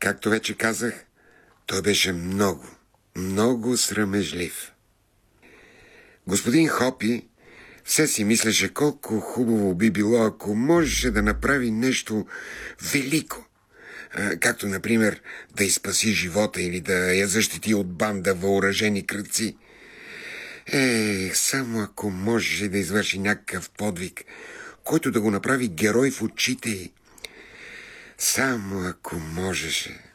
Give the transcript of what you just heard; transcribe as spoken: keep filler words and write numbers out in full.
Както вече казах, той беше много, много срамежлив. Господин Хопи все си мислеше колко хубаво би било, ако можеше да направи нещо велико, както, например, да й спаси живота или да я защити от банда въоръжени крадци. Ех, само ако можеше да извърши някакъв подвиг, който да го направи герой в очите й. Само ако можеше...